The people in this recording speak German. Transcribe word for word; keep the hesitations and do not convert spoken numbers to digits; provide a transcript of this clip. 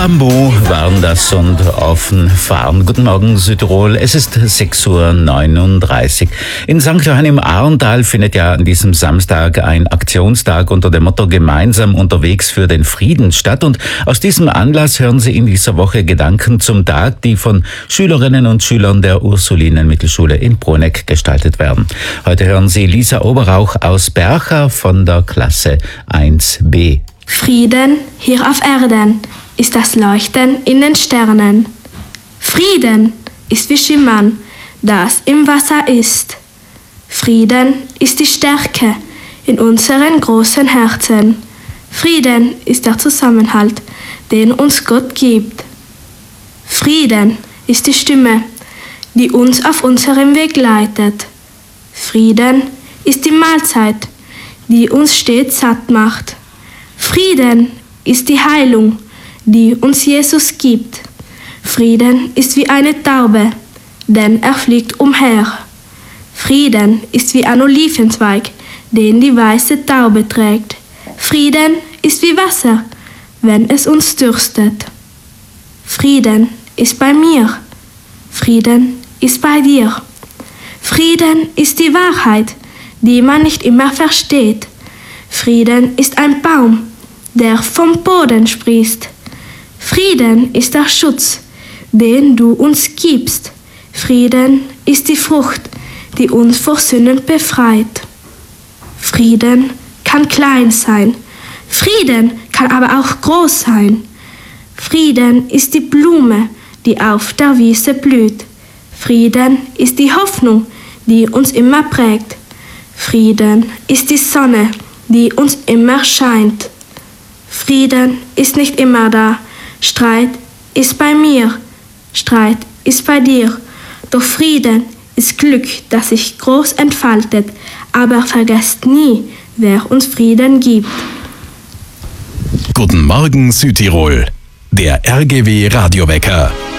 Bambu waren das und offen fahren. Guten Morgen Südtirol, es ist sechs Uhr neununddreißig. In Sankt Johann im Ahrntal findet ja an diesem Samstag ein Aktionstag unter dem Motto Gemeinsam unterwegs für den Frieden statt. Und aus diesem Anlass hören Sie in dieser Woche Gedanken zum Tag, die von Schülerinnen und Schülern der Ursulinen-Mittelschule in Bruneck gestaltet werden. Heute hören Sie Lisa Oberauch aus Bercha von der Klasse eins b. Frieden hier auf Erden ist das Leuchten in den Sternen. Frieden ist wie Schimmern, das im Wasser ist. Frieden ist die Stärke in unseren großen Herzen. Frieden ist der Zusammenhalt, den uns Gott gibt. Frieden ist die Stimme, die uns auf unserem Weg leitet. Frieden ist die Mahlzeit, die uns stets satt macht. Frieden ist die Heilung, die uns Jesus gibt. Frieden ist wie eine Taube, denn er fliegt umher. Frieden ist wie ein Olivenzweig, den die weiße Taube trägt. Frieden ist wie Wasser, wenn es uns dürstet. Frieden ist bei mir. Frieden ist bei dir. Frieden ist die Wahrheit, die man nicht immer versteht. Frieden ist ein Baum, der vom Boden sprießt. Frieden ist der Schutz, den du uns gibst. Frieden ist die Frucht, die uns vor Sünden befreit. Frieden kann klein sein. Frieden kann aber auch groß sein. Frieden ist die Blume, die auf der Wiese blüht. Frieden ist die Hoffnung, die uns immer prägt. Frieden ist die Sonne, die uns immer scheint. Frieden ist nicht immer da. Streit ist bei mir. Streit ist bei dir. Doch Frieden ist Glück, das sich groß entfaltet. Aber vergesst nie, wer uns Frieden gibt. Guten Morgen Südtirol, der R G W Radiowecker.